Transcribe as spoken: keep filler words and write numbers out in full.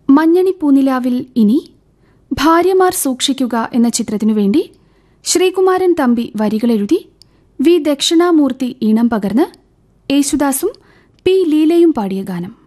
മഞ്ഞണി പൂനിലാവിൽ ഇനി ഭാര്യമാർ സൂക്ഷിക്കുക എന്ന ചിത്രത്തിനു വേണ്ടി ശ്രീകുമാരൻ തമ്പി വരികളെഴുതി വി ദക്ഷിണാമൂർത്തി ഈണം പകർന്ന് യേശുദാസും പി ലീലയും പാടിയ ഗാനം.